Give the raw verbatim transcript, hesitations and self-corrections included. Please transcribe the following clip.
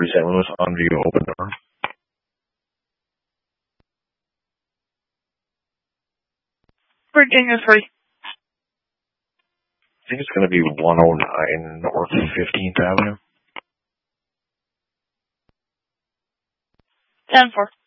forty Saint Louis on view open door. Virginia three. I think it's going to be one oh nine North fifteenth Avenue. ten four.